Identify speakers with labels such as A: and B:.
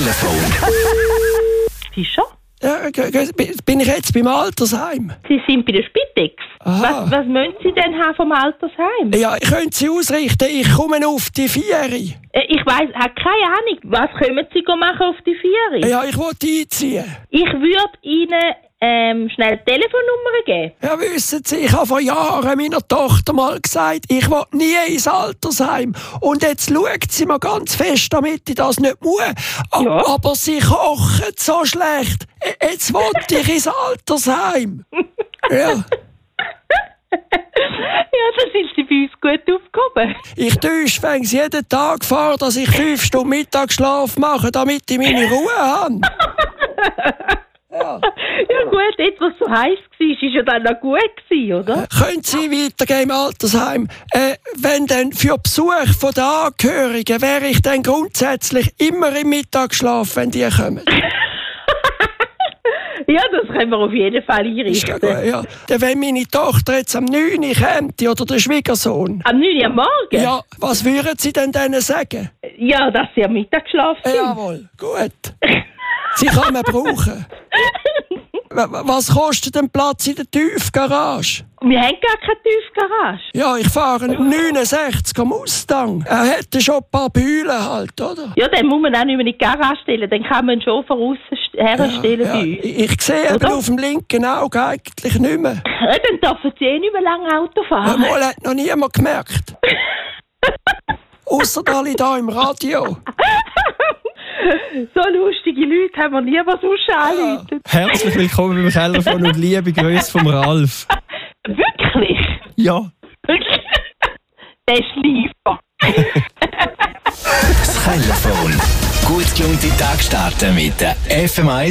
A: Telefon.
B: Fischer?
C: Ja, bin ich jetzt beim Altersheim?
B: Sie sind bei der Spitex.
C: Aha.
B: Was müssen Sie denn haben vom Altersheim?
C: Ja, ich könnte Sie ausrichten. Ich komme auf die 4.
B: Ich habe keine Ahnung. Was können Sie machen auf die 4?
C: Ja, ich wollte einziehen.
B: Ich würde Ihnen schnell die Telefonnummer geben.
C: Ja, wissen Sie, ich habe vor Jahren meiner Tochter mal gesagt, ich will nie ins Altersheim. Und jetzt schaut sie mir ganz fest, damit ich das nicht muss.
B: Ja.
C: Aber sie kochen so schlecht. Jetzt will ich ins Altersheim. Ja.
B: Ja, da sind Sie bei uns gut aufgehoben.
C: Ich täusche jeden Tag vor, dass ich 5 Stunden Mittagsschlaf mache, damit ich meine Ruhe habe. Ja.
B: Ja gut, jetzt, was so heiß war, ist ja dann noch gut gewesen, oder?
C: Können Sie weitergehen im Altersheim? Wenn dann für Besuch von den Angehörigen wäre ich dann grundsätzlich immer im Mittagsschlaf, wenn die kommen.
B: Ja, das können wir auf jeden Fall
C: Ist ja
B: einrichten.
C: gut, ja. Dann, wenn meine Tochter jetzt am 9 Uhr kommt, oder der Schwiegersohn,
B: Am 9 Uhr am Morgen?
C: ja, was würden Sie denn denen sagen?
B: Ja, dass Sie am Mittagsschlaf sind.
C: Jawohl, gut. Sie kann man brauchen. Was kostet ein Platz in der Tiefgarage?
B: Wir haben gar keine Tiefgarage.
C: Ja, ich fahre einen 69 am Mustang. Er hätte schon ein paar Bühlen halt, oder?
B: Ja, dann muss man auch nicht mehr in die Garage stellen. Dann kann man schon von außen herstellen
C: Ja,
B: bei uns.
C: ich sehe eben
B: Oder?
C: auf dem linken Auge eigentlich nicht mehr.
B: Ja, dann dürfen Sie nicht mehr lange Auto fahren.
C: Mal hat noch niemand gemerkt. Ausser alle da im Radio.
B: So lustige Leute haben wir nie was angerufen.
D: Herzlich willkommen beim Telefon und liebe Grüße vom Ralf.
B: Wirklich?
D: Ja.
B: Der ist lieber.
A: Das Telefon. Gut gelohnte Tag starten mit der FM1